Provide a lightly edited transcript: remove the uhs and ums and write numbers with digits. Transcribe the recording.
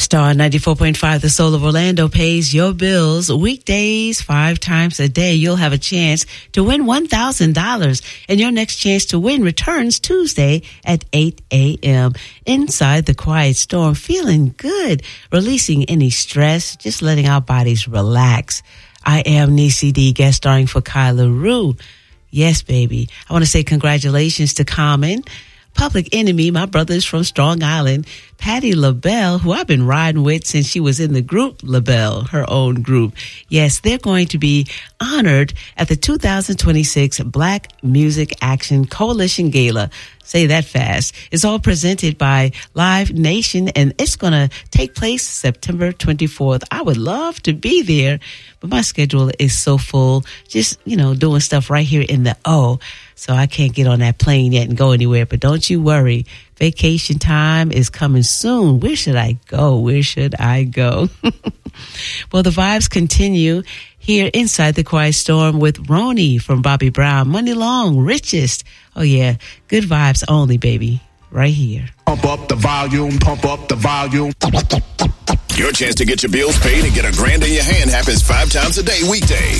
Star 94.5, the Soul of Orlando pays your bills weekdays 5 times a day. You'll have a chance to win $1,000, and your next chance to win returns Tuesday at 8 a.m. Inside the Quiet Storm, feeling good, releasing any stress, just letting our bodies relax. I am Niecy D, guest starring for Kyla Rue. Yes, baby. I want to say congratulations to Common, Public Enemy, my brothers from Strong Island, Patti LaBelle, who I've been riding with since she was in the group LaBelle, her own group. Yes, they're going to be honored at the 2026 Black Music Action Coalition Gala. Say that fast. It's all presented by Live Nation, and it's going to take place September 24th. I would love to be there, but my schedule is so full, just, doing stuff right here in the O. So I can't get on that plane yet and go anywhere. But don't you worry. Vacation time is coming soon. Where should I go? Well, the vibes continue here inside the Quiet Storm with Roni from Bobby Brown. Money Long, Richest. Oh, yeah. Good vibes only, baby. Right here. Pump up the volume, pump up the volume. Your chance to get your bills paid and get $1,000 in your hand happens 5 times a day weekdays.